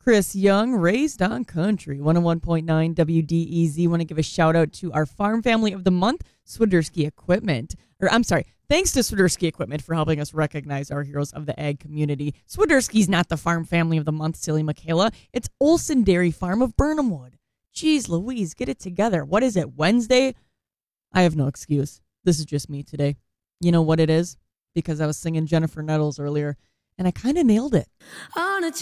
Chris Young, raised on country, 101.9 WDEZ. Want to give a shout out to our farm family of the month, Swiderski Equipment. Thanks to Swiderski Equipment for helping us recognize our heroes of the ag community. Swiderski's not the farm family of the month, silly Michaela. It's Olson Dairy Farm of Burnhamwood. Jeez Louise, get it together. What is it, Wednesday? I have no excuse. This is just me today. You know what it is? Because I was singing Jennifer Nettles earlier, and I kind of nailed it.